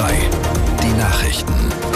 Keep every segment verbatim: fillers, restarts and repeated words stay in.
drei, die Nachrichten.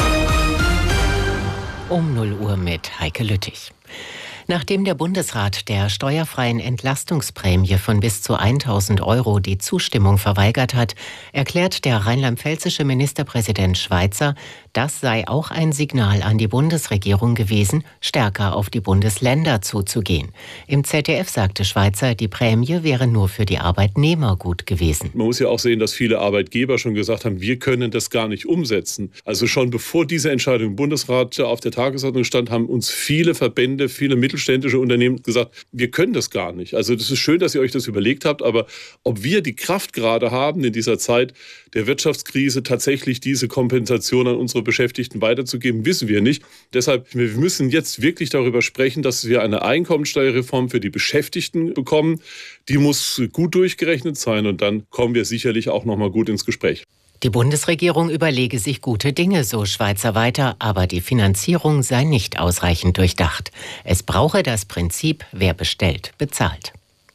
Um null Uhr mit Heike Lüttich. Nachdem der Bundesrat der steuerfreien Entlastungsprämie von bis zu tausend Euro die Zustimmung verweigert hat, erklärt der rheinland-pfälzische Ministerpräsident Schweizer, das sei auch ein Signal an die Bundesregierung gewesen, stärker auf die Bundesländer zuzugehen. Im Z D F sagte Schweizer, die Prämie wäre nur für die Arbeitnehmer gut gewesen. Man muss ja auch sehen, dass viele Arbeitgeber schon gesagt haben, wir können das gar nicht umsetzen. Also schon bevor diese Entscheidung im Bundesrat auf der Tagesordnung stand, haben uns viele Verbände, viele mittelständische Unternehmen gesagt, wir können das gar nicht. Also das ist schön, dass ihr euch das überlegt habt, aber ob wir die Kraft gerade haben, in dieser Zeit der Wirtschaftskrise tatsächlich diese Kompensation an unsere Beschäftigten weiterzugeben, wissen wir nicht. Deshalb, wir müssen jetzt wirklich darüber sprechen, dass wir eine Einkommensteuerreform für die Beschäftigten bekommen. Die muss gut durchgerechnet sein und dann kommen wir sicherlich auch noch mal gut ins Gespräch. Die Bundesregierung überlege sich gute Dinge, so Schweizer weiter, aber die Finanzierung sei nicht ausreichend durchdacht. Es brauche das Prinzip, wer bestellt, bezahlt.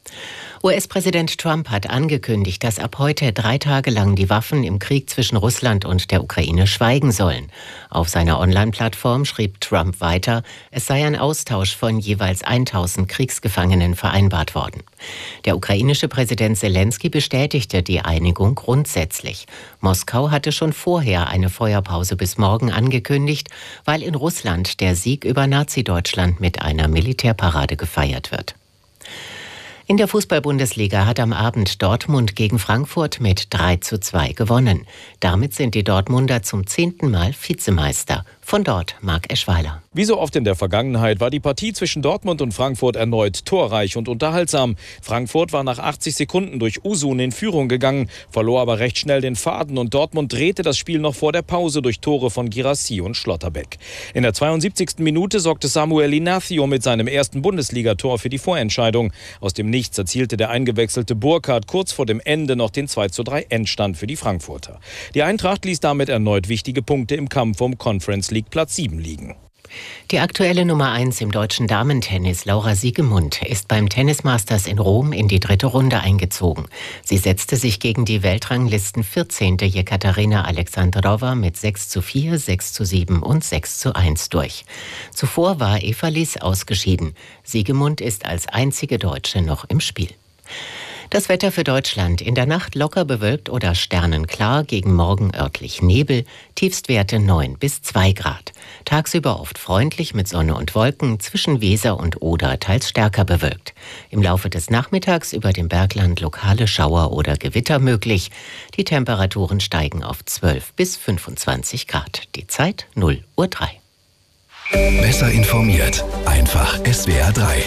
U S-Präsident Trump hat angekündigt, dass ab heute drei Tage lang die Waffen im Krieg zwischen Russland und der Ukraine schweigen sollen. Auf seiner Online-Plattform schrieb Trump weiter, es sei ein Austausch von jeweils tausend Kriegsgefangenen vereinbart worden. Der ukrainische Präsident Zelensky bestätigte die Einigung grundsätzlich. Moskau hatte schon vorher eine Feuerpause bis morgen angekündigt, weil in Russland der Sieg über Nazi-Deutschland mit einer Militärparade gefeiert wird. In der Fußball-Bundesliga hat am Abend Dortmund gegen Frankfurt mit drei zu zwei gewonnen. Damit sind die Dortmunder zum zehnten Mal Vizemeister. Von dort Marc Eschweiler. Wie so oft in der Vergangenheit war die Partie zwischen Dortmund und Frankfurt erneut torreich und unterhaltsam. Frankfurt war nach achtzig Sekunden durch Usun in Führung gegangen, verlor aber recht schnell den Faden und Dortmund drehte das Spiel noch vor der Pause durch Tore von Guirassy und Schlotterbeck. In der zweiundsiebzigsten Minute sorgte Samuel Inacio mit seinem ersten Bundesligator für die Vorentscheidung. Aus dem Nichts erzielte der eingewechselte Burkhardt kurz vor dem Ende noch den zwei zu drei Endstand für die Frankfurter. Die Eintracht ließ damit erneut wichtige Punkte im Kampf um Conference League Platz sieben liegen. Die aktuelle Nummer eins im deutschen Damentennis, Laura Siegemund, ist beim Tennismasters in Rom in die dritte Runde eingezogen. Sie setzte sich gegen die Weltranglisten vierzehnte Jekaterina Alexandrova mit sechs zu vier, sechs zu sieben und sechs zu eins durch. Zuvor war Eva Liss ausgeschieden. Siegemund ist als einzige Deutsche noch im Spiel. Das Wetter für Deutschland. In der Nacht locker bewölkt oder sternenklar, gegen Morgen örtlich Nebel, Tiefstwerte neun bis zwei Grad. Tagsüber oft freundlich mit Sonne und Wolken, zwischen Weser und Oder teils stärker bewölkt. Im Laufe des Nachmittags über dem Bergland lokale Schauer oder Gewitter möglich. Die Temperaturen steigen auf zwölf bis fünfundzwanzig Grad. Die Zeit null Uhr drei. Besser informiert, einfach S W R drei.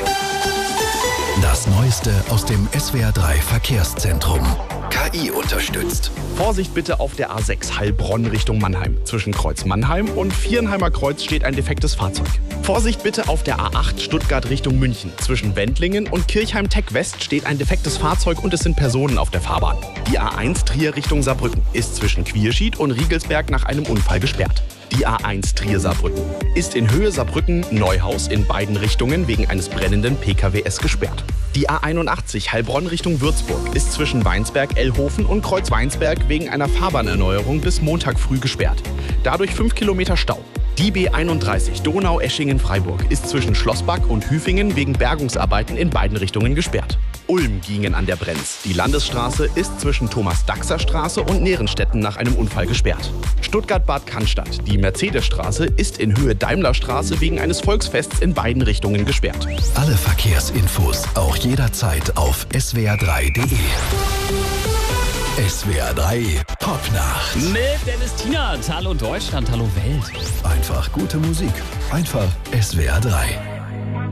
Das Neueste aus dem S W R drei Verkehrszentrum. K I unterstützt. Vorsicht bitte auf der A sechs Heilbronn Richtung Mannheim. Zwischen Kreuz Mannheim und Vierenheimer Kreuz steht ein defektes Fahrzeug. Vorsicht bitte auf der A acht Stuttgart Richtung München. Zwischen Wendlingen und Kirchheim Tech West steht ein defektes Fahrzeug und es sind Personen auf der Fahrbahn. Die A eins Trier Richtung Saarbrücken ist zwischen Quierschied und Riegelsberg nach einem Unfall gesperrt. Die A eins Trier-Saarbrücken ist in Höhe Saarbrücken-Neuhaus in beiden Richtungen wegen eines brennenden P K W S gesperrt. Die A einundachtzig Heilbronn Richtung Würzburg ist zwischen Weinsberg-Ellhofen und Kreuz-Weinsberg wegen einer Fahrbahnerneuerung bis Montag früh gesperrt. Dadurch fünf Kilometer Stau. Die B einunddreißig Donau-Eschingen-Freiburg ist zwischen Schlossback und Hüfingen wegen Bergungsarbeiten in beiden Richtungen gesperrt. Ulm gingen an der Brenz. Die Landesstraße ist zwischen Thomas-Daxer-Straße und Nerenstetten nach einem Unfall gesperrt. Stuttgart-Bad Cannstatt. Die Mercedesstraße ist in Höhe Daimlerstraße wegen eines Volksfests in beiden Richtungen gesperrt. Alle Verkehrsinfos auch jederzeit auf S W R drei Punkt D E. S W R drei Popnacht. Mit Dennis Tienert. Hallo Deutschland, hallo Welt. Einfach gute Musik. Einfach S W R drei.